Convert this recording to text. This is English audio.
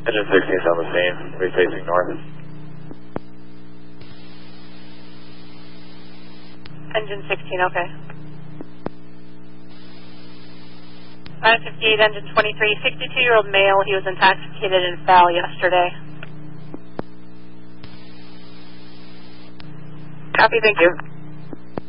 Engine 16 is on the scene, we're facing north. Engine 16, okay. 558, engine 23, 62-year-old male. He was intoxicated and fell yesterday. Copy, thank you.